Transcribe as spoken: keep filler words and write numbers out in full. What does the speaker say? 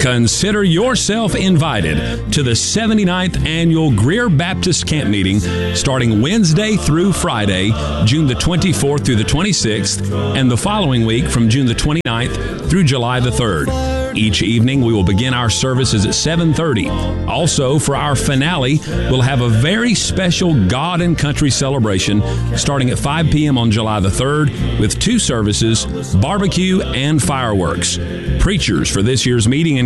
Consider yourself invited to the seventy-ninth Annual Greer Baptist Camp Meeting starting Wednesday through Friday, June the twenty-fourth through the twenty-sixth, and the following week from June the twenty-ninth through July the third. Each evening, we will begin our services at seven thirty. Also, for our finale, we'll have a very special God and Country celebration starting at five p.m. on July the third with two services, barbecue and fireworks. Preachers for this year's meeting